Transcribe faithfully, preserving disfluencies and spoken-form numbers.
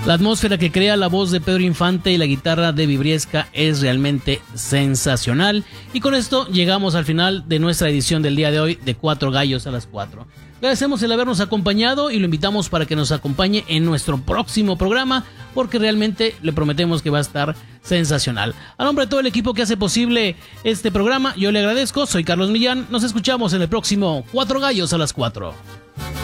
La atmósfera que crea la voz de Pedro Infante y la guitarra de Vibriesca es realmente sensacional. Y con esto llegamos al final de nuestra edición del día de hoy de Cuatro Gallos a las Cuatro. Agradecemos el habernos acompañado y lo invitamos para que nos acompañe en nuestro próximo programa, porque realmente le prometemos que va a estar sensacional. A nombre de todo el equipo que hace posible este programa, yo le agradezco. Soy Carlos Millán. Nos escuchamos en el próximo Cuatro Gallos a las Cuatro.